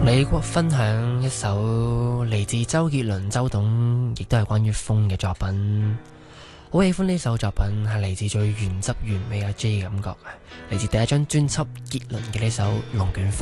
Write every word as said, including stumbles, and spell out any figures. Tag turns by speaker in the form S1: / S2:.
S1: 你分享一首嚟自周杰倫、周董，亦都係關於風嘅作品。好喜歡呢首作品，係嚟自最原汁原味嘅 J 嘅感覺，嚟自第一張專輯傑倫嘅呢首《龍捲風》。